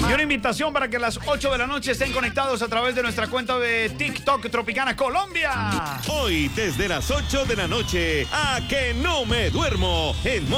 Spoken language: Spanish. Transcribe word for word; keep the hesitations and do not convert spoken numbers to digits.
Y una invitación para que a las ocho de la noche estén conectados a través de nuestra cuenta de TikTok Tropicana Colombia. Hoy desde las ocho de la noche, a que no me duermo en